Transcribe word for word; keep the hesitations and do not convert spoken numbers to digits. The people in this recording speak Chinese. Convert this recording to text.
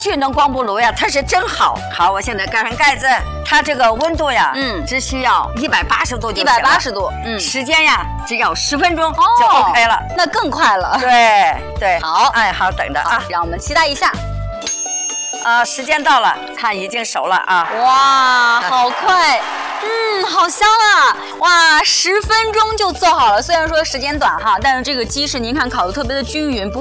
聚能光波炉呀，它是真好。好，我现在盖上盖子，它这个温度呀，嗯，只需要一百八十度就行了。 一百八十度，嗯， 时间呀，只要十分钟就 OK 了。 那更快了。 对对， 好， 哎，好，等着啊， 让我们期待一下。 啊，时间到了，它已经熟了啊！ 哇，好快，嗯，好香啊！哇，十分钟就做好了。虽然说时间短哈，但是这个鸡翅您看烤的特别的均匀。不